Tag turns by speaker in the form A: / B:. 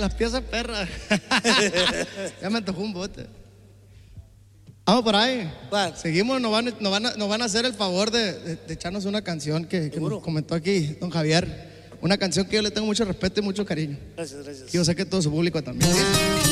A: las piezas perras. Ya me antojó un bote. Vamos por ahí.
B: ¿Cuál?
A: Seguimos, nos van a hacer el favor de echarnos una canción que nos comentó aquí don Javier. Una canción que yo le tengo mucho respeto y mucho cariño.
B: Gracias, gracias.
A: Y yo sé que todo su público también.